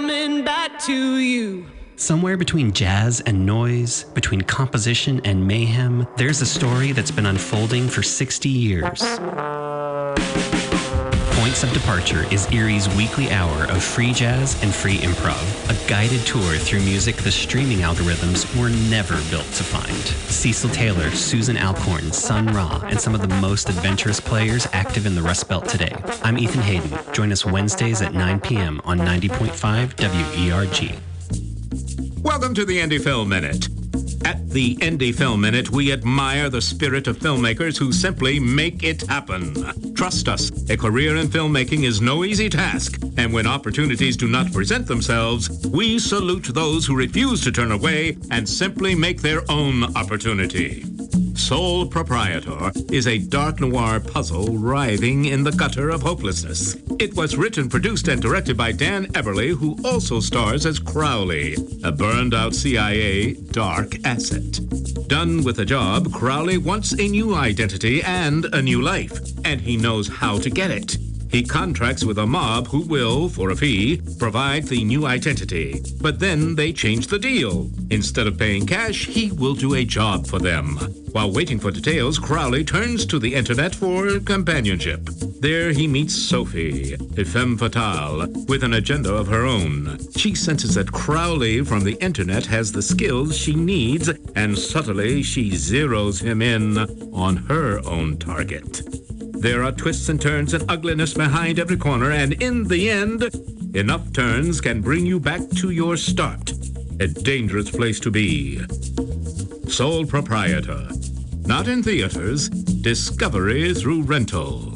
coming back to you. Somewhere between jazz and noise, between composition and mayhem, there's a story that's been unfolding for 60 years. Points of Departure is Erie's weekly hour of free jazz and free improv, a guided tour through music the streaming algorithms were never built to find. Cecil Taylor, Susan Alcorn, Sun Ra, and some of the most adventurous players active in the Rust Belt today. I'm Ethan Hayden. Join us Wednesdays at 9 p.m. on 90.5 WERG. Welcome to the Indie Film Minute. At the Indie Film Minute, we admire the spirit of filmmakers who simply make it happen. Trust us, a career in filmmaking is no easy task, and when opportunities do not present themselves, we salute those who refuse to turn away and simply make their own opportunity. Sole Proprietor is a dark noir puzzle writhing in the gutter of hopelessness. It was written, produced, and directed by Dan Everly, who also stars as Crowley, a burned-out CIA dark asset. Done with a job, Crowley wants a new identity and a new life, and he knows how to get it. He contracts with a mob who will, for a fee, provide the new identity. But then they change the deal. Instead of paying cash, he will do a job for them. While waiting for details, Crowley turns to the internet for companionship. There he meets Sophie, a femme fatale, with an agenda of her own. She senses that Crowley from the internet has the skills she needs, and subtly she zeroes him in on her own target. There are twists and turns and ugliness behind every corner, and in the end, enough turns can bring you back to your start. A dangerous place to be. Sole Proprietor. Not in theaters. Discovery through rental.